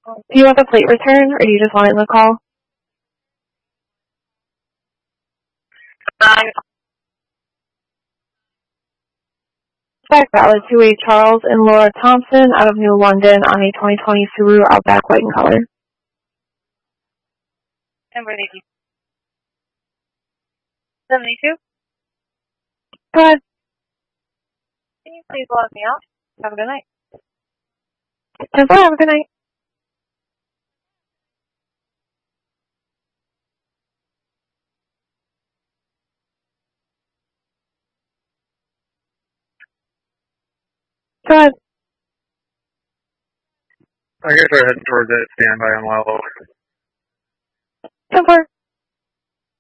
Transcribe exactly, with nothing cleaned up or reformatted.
Do you want the plate return, or do you just want it in the call? Back valid to a Charles and Laura Thompson out of New London on a twenty twenty Subaru Outback white in color. Number eighty. seventy-two. Go ahead. Can you please log me out? Have a good night. ten four, have a good night. Go ahead. I guess we're heading towards that standby on Wild Oak. ten four.